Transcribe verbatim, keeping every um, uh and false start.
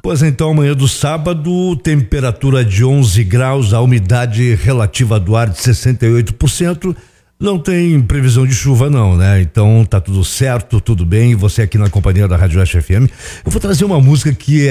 Pois então, amanhã do sábado, temperatura de onze graus, a umidade relativa do ar de sessenta e oito por cento. Não tem previsão de chuva não, né? Então tá tudo certo, tudo bem. Você aqui na companhia da Rádio Oeste F M. Eu vou trazer uma música que é